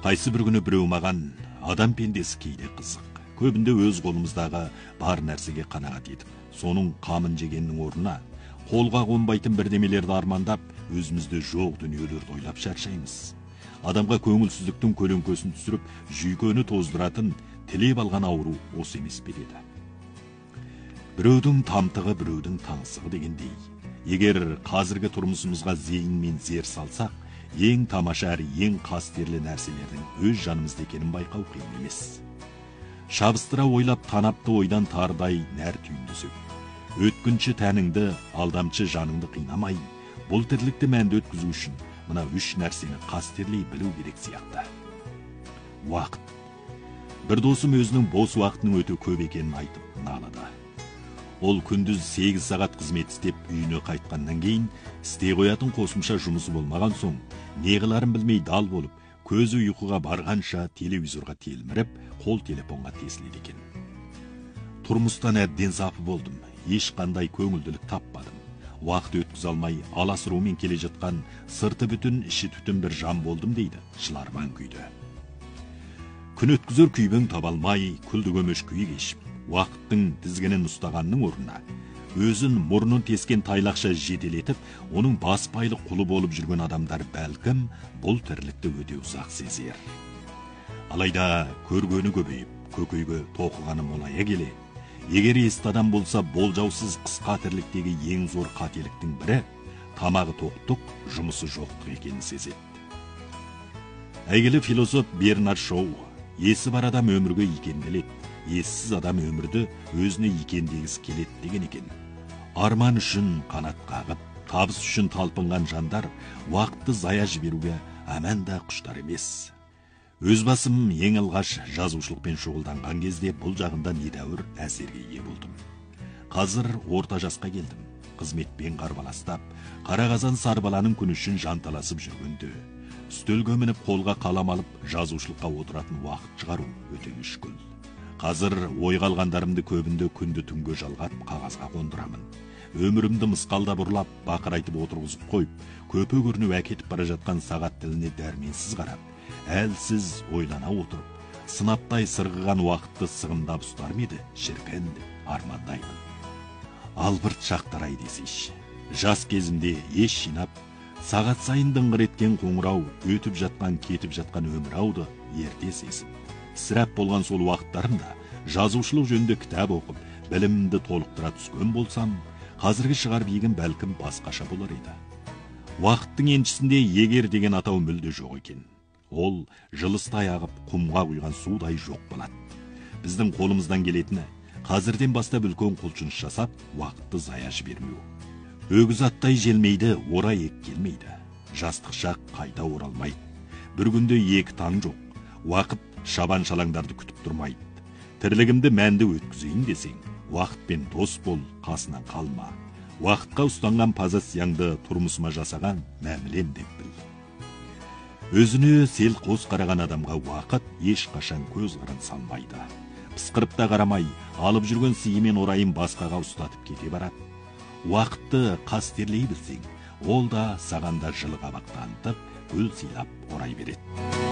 Қайсы бір күні біреу маған адам пендесі кейде қызық. Көбінде өз қолымыздағы бар нәрсеге қанағат етіп, соның қамын жегеннің орнына қолға қонбайтын бірдемелерді армандап, өзімізде жоқ дүниелерді ойлап шаршаймыз. Адамға көңілсіздіктің көлеңкесін түсіріп, жүйкені тоздыратын тілеп алған ауру осы емес пе еді. Біреудің тамтығы, біреудің таңсығы дегендей. Егер қазіргі тұрмысымызға зейін мен зер салсақ, ең тамаша әрі ең қастерлі нәрселердің өз жанымызда екенін байқау қиын емес. Шабыстыра ойлап танапты ойдан тардай нәр түйіндісіп, өткінші тәніңді, алдамшы жаныңды қинамай, бұл тірлікті мәнді өткізу үшін мына үш нәрсені қастерлей білу керек сияқты. Уақыт. Бір досым өзінің бос уақытының өте көп екенін айтып налыды. Ол күндіз 8 сағат қызмет істеп үйіне қайтқаннан кейін істей қоятын қосымша жұмысы болмаған соң, не қыларын білмей дал болып, көзі ұйқыға барғанша телевизорға телміріп, қол телефонға тесіледі екен. Тұрмыстан әбден запы болдым, ешқандай көңілділік таппадым. Уақыт өткізе алмай, аласырумен келе жатқан сырты бүтін, іші түтін бір жан болдым дейді шыларман күйді. Күн өткізер күйбең таба алмай, күлді көмеш күй кешіп, уақыттың тізгінін ұстағанның орнына, өзін мұрнын тескен тайлақша жетелетіп, оның баспайлы құлы болып жүрген адамдар бәлкім бұл тірлікті өте ұзақ сезер. Алайда көргені көбейіп, көкейге тоқығаны молая келе, егер есті адам болса, болжаусыз қысқа тірліктегі ең зор қателіктің бірі тамағы тоқтық, жұмысы жоқтық екенін сезеді. Әйгілі философ Бернард Шоу, есі бар адам өмірге икемделеді, ессіз адам өмірді өзіне икемдегісі келеді деген екен. Арман үшін қанат қағып, табыс үшін талпынған жандар уақытты зая жіберуге әмәнда құштар емес. Өз басым ең алғаш жазушылықпен шұғылданған кезде бұл жағында недәуір әсерге ие болдым. Қазір орта жасқа келдім. Қызметпен қарбаластап, қара қазан сарбаланың күні үшін жанталасып жүргенде, үстелге мініп қолға қалам алып жазушылыққа отыратын уақыт шығару өте мүшкіл. Қазір ойға алғандарымды көбінде күнді түнге жалғап қағазға қондырамын. Өмірімді мысқалда бұрлап, бақырайтып отырғызып қойып, көпе көрініп әкетіп бара жатқан сағат тіліне дәрменсіз қарап, әлсіз ойлана отырып, сынаптай сырғыған уақытты сығымдап ұстар ма еді, шіркін армандаймын. Албырт шақтарай десейші. Жас кезімде еш жинап, сағат сайын дыңғыр еткен қоңырау, өтіп жатқан, кетіп жатқан өмір ауды ерте сезіп. Сірәп болған сол уақыттарымда жазушылық жөнінде кітап оқып, білімімді толықтыра түскен болсам, қазіргі шығар биігім бәлкім басқаша болар еді. Уақыттың еншісінде егер деген атау мүлде жоқ екен. Ол жылыстай ағып, құмға құйған судай жоқ болады. Біздің қолымыздан келетіні қазірден бастап үлкен құлшыныс жасап, уақытты зая жібермеу. Өгіз аттай желмейді, орай ек келмейді. Жастық шақ қайта оралмайды. Бір күнде екі таң жоқ. Уақыт шабан шалаңдарды күтіп тұрмайды. Тірлігімді мәнді өткізейін десең, уақытпен дос бол, қасынан қалма. Уақытқа ұстанған позицияңды тұрмысыма жасаған мәмілем деп біл. Өзіне сел қос қараған адамға уақыт ешқашан көз қырын салмайды. Пысқырып та қарамай, алып жүрген сыйы мен орайын басқаға ұстатып кете барады. Уақытты қастерлей білсең, ол да сағанда жылы қабақ танытып, гүл сыйлап орай береді.